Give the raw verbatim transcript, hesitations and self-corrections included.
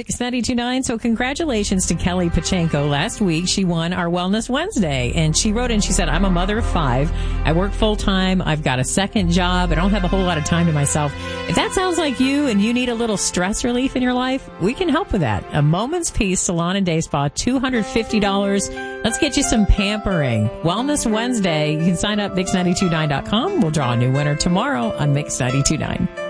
Mix ninety-two point nine. So congratulations to Kelly Pachenko. Last week, she won our Wellness Wednesday. And she wrote in, she said, I'm a mother of five. I work full-time. I've got a second job. I don't have a whole lot of time to myself. If that sounds like you and you need a little stress relief in your life, we can help with that. A Moment's Peace Salon and Day Spa, two hundred fifty dollars. Let's get you some pampering. Wellness Wednesday. You can sign up, mix nine two nine dot com. We'll draw a new winner tomorrow on Mix ninety-two point nine.